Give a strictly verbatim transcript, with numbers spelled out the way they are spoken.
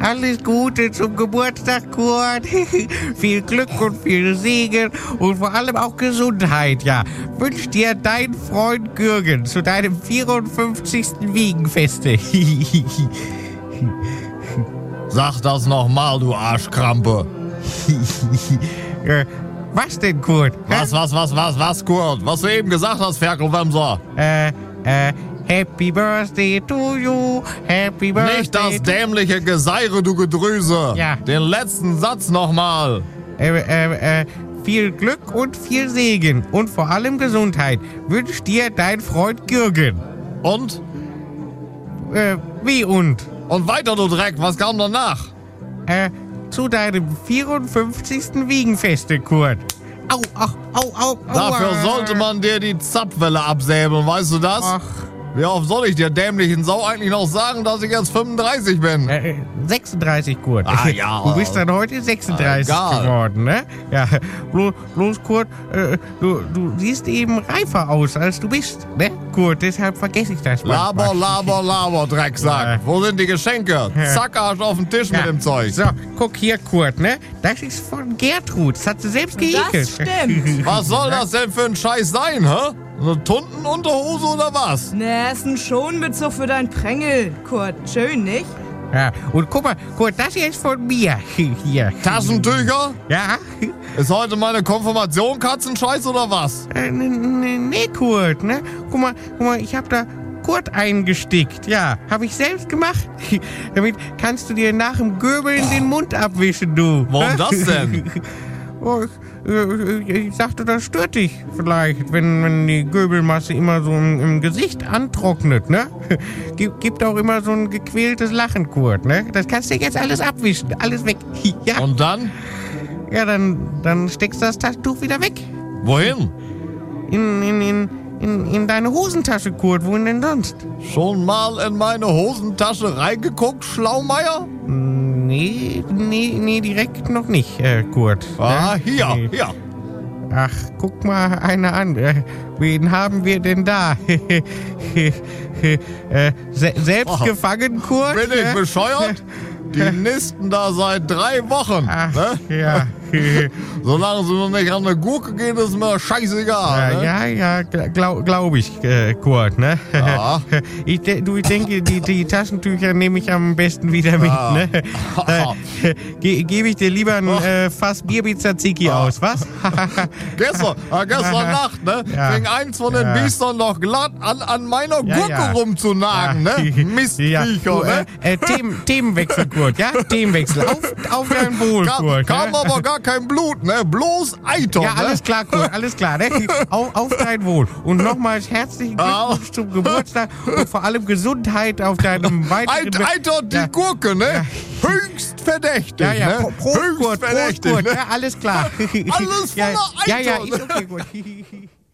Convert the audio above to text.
alles Gute zum Geburtstag, Kurt. Viel Glück und viel Segen und vor allem auch Gesundheit, ja. Wünscht dir dein Freund Gürgen zu deinem vierundfünfzigsten Wiegenfeste. Sag das nochmal, du Arschkrampe. äh, was denn, Kurt? Was, was, was, was, was, Kurt? Was du eben gesagt hast, Ferkelwemser. Äh, äh, Happy Birthday to you, Happy Birthday. Nicht das dämliche Geseire, du Gedrüse. Ja. Den letzten Satz nochmal. Äh, äh, äh, viel Glück und viel Segen und vor allem Gesundheit wünscht dir dein Freund Gürgen. Und? Äh, wie und? Und weiter, du Dreck, was kam danach? Äh, zu deinem vierundfünfzigsten Wiegenfeste, Kurt. Au, ach, au, au, au. Dafür sollte man dir die Zapfwelle absäbeln, weißt du das? Ach. Wie oft soll ich dir dämlichen Sau eigentlich noch sagen, dass ich jetzt fünfunddreißig bin? Äh, sechsunddreißig, Kurt. Ah, ja. Du bist dann heute sechsunddreißig Egal. geworden, ne? Ja, bloß, bloß Kurt, äh, du, du siehst eben reifer aus, als du bist, ne? Kurt, deshalb vergesse ich das Laber, manchmal. laber, laber, Drecksack. Ja. Wo sind die Geschenke? Ja. Zack, Arsch auf den Tisch mit dem Zeug. So, guck hier, Kurt, ne? Das ist von Gertrud. Das hat sie selbst gehäkelt. Das stimmt. Was soll das denn für ein Scheiß sein, hä? Eine Tuntenunterhose oder was? Na, ist ein Schonbezug für dein Prängel, Kurt. Schön, nicht? Ja, und guck mal, Kurt, das hier ist von mir. Hier. Taschentücher? Ja? Ist heute meine Konfirmation Katzenscheiß oder was? Äh, nee, Kurt, ne? Guck mal, guck mal, ich hab da Kurt eingestickt. Ja, hab ich selbst gemacht. Damit kannst du dir nach dem Göbeln den Mund abwischen, du. Warum das denn? Oh, ich, äh, ich dachte, das stört dich vielleicht, wenn, wenn die Göbelmasse immer so im, im Gesicht antrocknet, ne? Gibt, gibt auch immer so ein gequältes Lachen, Kurt, ne? Das kannst du jetzt alles abwischen, alles weg. Ja, Und dann? ja dann, dann steckst du das Taschentuch wieder weg. Wohin? In, in, in, in, in deine Hosentasche, Kurt. Wohin denn sonst? Schon mal in meine Hosentasche reingeguckt, Schlaumeier? Nee, nee, nee, direkt noch nicht, äh, Kurt. Ah, Ne? hier, Nee. hier. Ach, guck mal einer an. Äh, wen haben wir denn da? äh, se selbst Oh, gefangen, Kurt? Bin ich ne? bescheuert? Die nisten da seit drei Wochen. Ach, Ne? ja. Solange sie noch nicht an eine Gurke gehen, ist mir scheißegal. Ja, Ne? ja, ja, glaube glaub ich, äh, Kurt, ne? Ja. Ich, de, du, ich denke, die, die Taschentücher nehme ich am besten wieder mit, Ja. ne? Da ge, gebe ich dir lieber ein äh, Fass Bierbitzer-Ziki aus, was? Gestern, äh, gestern Nacht, ne, Ja. fing eins von den Ja. Biestern noch glatt an, an meiner Ja, Gurke ja. rumzunagen, Ja. ne? Mistviecher, Du, ne? äh, äh, Themen, Themenwechsel, Kurt, ja? Themenwechsel. Auf, auf dein Wohl, Kam, Kurt. kam ne? aber gar kein Blut, ne? Bloß Eiter, Ja, ne? alles klar, Kurt, alles klar. Ne? Auf, auf dein Wohl. Und nochmals herzlichen Glückwunsch Ja. zum Geburtstag und vor allem Gesundheit auf deinem weiteren... Eit, Eiter, die Ja. Gurke, ne? Höchst verdächtig, Ja, ja, ne? Pro- Prost, Höchst Kurt, Prost, verdächtig, Kurt, ne? ja, alles klar. Alles ja, voller ja, ja, Eiter, ist ne? okay, Kurt.